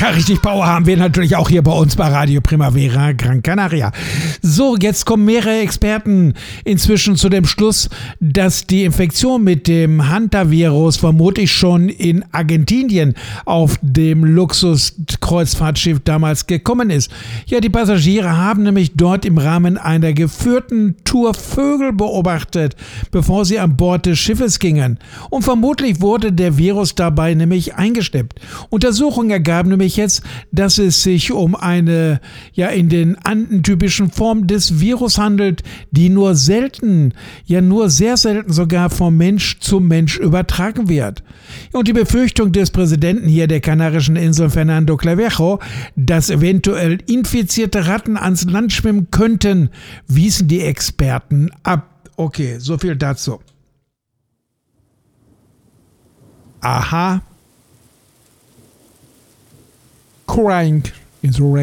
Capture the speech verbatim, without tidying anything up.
Ja, richtig Power haben wir natürlich auch hier bei uns bei Radio Primavera Gran Canaria. So, jetzt kommen mehrere Experten inzwischen zu dem Schluss, dass die Infektion mit dem Hantavirus vermutlich schon in Argentinien auf dem Luxuskreuzfahrtschiff damals gekommen ist. Ja, die Passagiere haben nämlich dort im Rahmen einer geführten Tour Vögel beobachtet, bevor sie an Bord des Schiffes gingen. Und vermutlich wurde der Virus dabei nämlich eingeschleppt. Untersuchungen ergaben nämlich jetzt, dass es sich um eine ja in den Anden typischen Form des Virus handelt, die nur selten, ja nur sehr selten sogar von Mensch zu Mensch übertragen wird. Und die Befürchtung des Präsidenten hier der Kanarischen Inseln, Fernando Clavijo, dass eventuell infizierte Ratten ans Land schwimmen könnten, wiesen die Experten ab. Okay, so viel dazu. Aha. Crying in the rain.